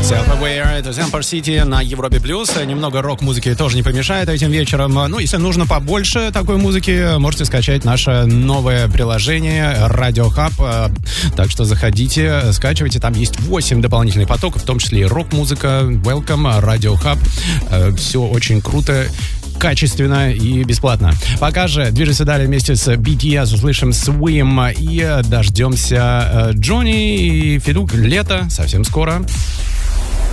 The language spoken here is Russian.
Self-Aware, это Empire City на Европе Плюс. Немного рок-музыки тоже не помешает этим вечером. Ну, если нужно побольше такой музыки, можете скачать наше новое приложение Radio Hub. Так что заходите, скачивайте. Там есть 8 дополнительных потоков, в том числе и рок-музыка. Welcome, Radio Hub. Все очень круто, качественно и бесплатно. Пока же движемся далее вместе с BTS, услышим Swim и дождемся Джонни и Федук. Лето совсем скоро.